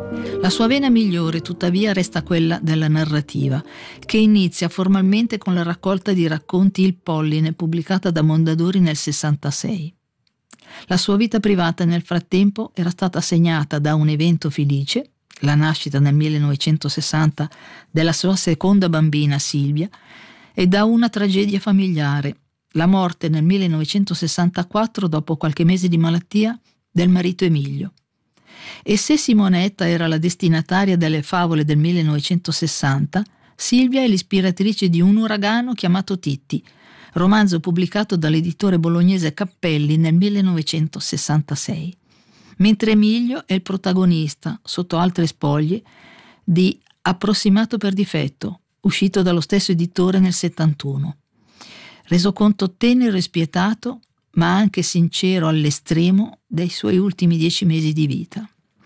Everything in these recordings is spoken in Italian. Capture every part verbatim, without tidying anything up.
La sua vena migliore, tuttavia, resta quella della narrativa, che inizia formalmente con la raccolta di racconti Il Polline, pubblicata da Mondadori nel sessantasei. La sua vita privata nel frattempo era stata segnata da un evento felice, la nascita nel millenovecentosessanta della sua seconda bambina Silvia, e da una tragedia familiare, la morte nel millenovecentosessantaquattro, dopo qualche mese di malattia, del marito Emilio. E se Simonetta era la destinataria delle favole del millenovecentosessanta, Silvia è l'ispiratrice di Un uragano chiamato Titti, romanzo pubblicato dall'editore bolognese Cappelli nel millenovecentosessantasei, mentre Emilio è il protagonista, sotto altre spoglie, di Approssimato per difetto, uscito dallo stesso editore nel settantuno. Resoconto tenero e spietato, ma anche sincero all'estremo, dei suoi ultimi dieci mesi di vita.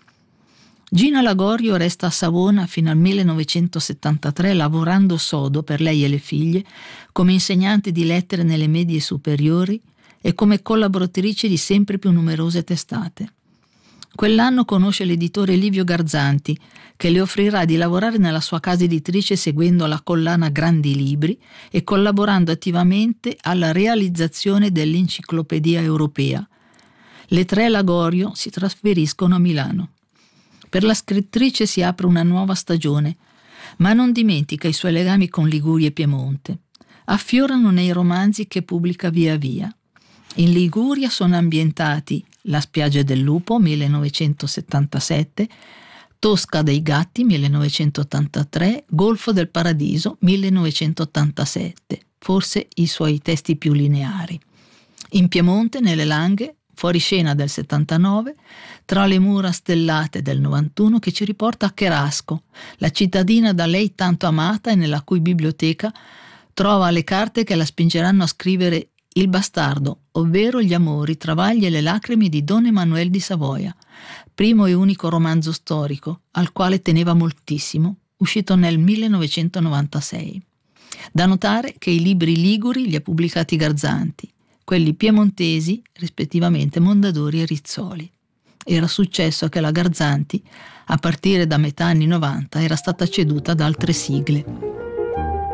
Gina Lagorio resta a Savona fino al millenovecentosettantatré, lavorando sodo per lei e le figlie come insegnante di lettere nelle medie superiori e come collaboratrice di sempre più numerose testate. Quell'anno conosce l'editore Livio Garzanti, che le offrirà di lavorare nella sua casa editrice seguendo la collana Grandi Libri e collaborando attivamente alla realizzazione dell'Enciclopedia Europea. Le tre Lagorio si trasferiscono a Milano. Per la scrittrice si apre una nuova stagione, ma non dimentica i suoi legami con Liguria e Piemonte. Affiorano nei romanzi che pubblica via via. In Liguria sono ambientati La spiaggia del lupo, millenovecentosettantasette, Tosca dei gatti, millenovecentottantatré, Golfo del Paradiso, millenovecentottantasette, forse i suoi testi più lineari. In Piemonte, nelle Langhe, Fuoriscena del settantanove, Tra le mura stellate del novantuno, che ci riporta a Cherasco, la cittadina da lei tanto amata e nella cui biblioteca trova le carte che la spingeranno a scrivere Il bastardo, ovvero gli amori, i travagli e le lacrime di Don Emanuele di Savoia, primo e unico romanzo storico, al quale teneva moltissimo, uscito nel millenovecentonovantasei. Da notare che i libri liguri li ha pubblicati Garzanti, quelli piemontesi rispettivamente Mondadori e Rizzoli. Era successo che la Garzanti, a partire da metà anni novanta, era stata ceduta da altre sigle.